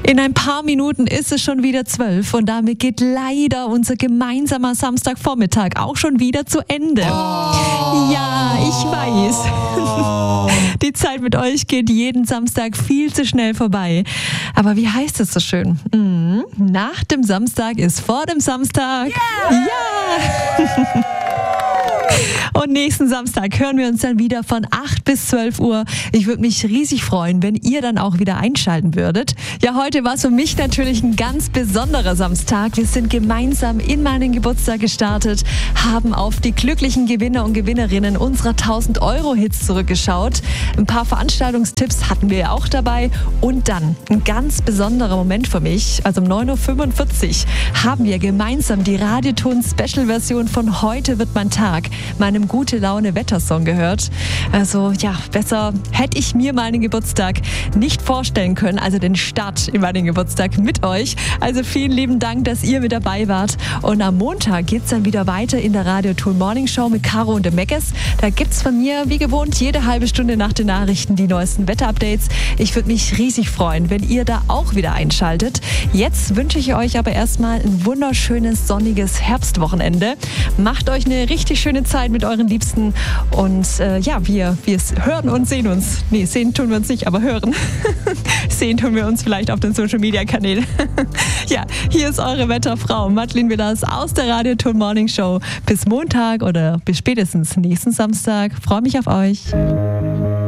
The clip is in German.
In ein paar Minuten ist es schon wieder 12 und damit geht leider unser gemeinsamer Samstagvormittag auch schon wieder zu Ende. Ja, ich weiß. Die Zeit mit euch geht jeden Samstag viel zu schnell vorbei. Aber wie heißt es so schön? Nach dem Samstag ist vor dem Samstag. Ja! Und nächsten Samstag hören wir uns dann wieder von 8 bis 12 Uhr. Ich würde mich riesig freuen, wenn ihr dann auch wieder einschalten würdet. Ja, heute war es für mich natürlich ein ganz besonderer Samstag. Wir sind gemeinsam in meinen Geburtstag gestartet, haben auf die glücklichen Gewinner und Gewinnerinnen unserer 1000-Euro-Hits zurückgeschaut. Ein paar Veranstaltungstipps hatten wir ja auch dabei. Und dann ein ganz besonderer Moment für mich. Also um 9.45 Uhr haben wir gemeinsam die Radioton-Special-Version von Heute wird mein Tag, meinem Gute-Laune-Wettersong gehört. Also ja, besser hätte ich mir meinen Geburtstag nicht vorstellen können, also den Start in meinen Geburtstag mit euch. Also vielen lieben Dank, dass ihr mit dabei wart. Und am Montag geht es dann wieder weiter in der Radioton Morning Show mit Caro und dem Meckes. Da gibt es von mir, wie gewohnt, jede halbe Stunde nach den Nachrichten die neuesten Wetterupdates. Ich würde mich riesig freuen, wenn ihr da auch wieder einschaltet. Jetzt wünsche ich euch aber erstmal ein wunderschönes, sonniges Herbstwochenende. Macht euch eine richtig schöne Zeit mit euren Liebsten und ja, wir hören und sehen uns. Nee, sehen tun wir uns nicht, aber hören. Sehen tun wir uns vielleicht auf den Social-Media-Kanälen. Ja, hier ist eure Wetterfrau Madeleine Willers aus der Radioton Morning Show. Bis Montag oder bis spätestens nächsten Samstag. Freue mich auf euch.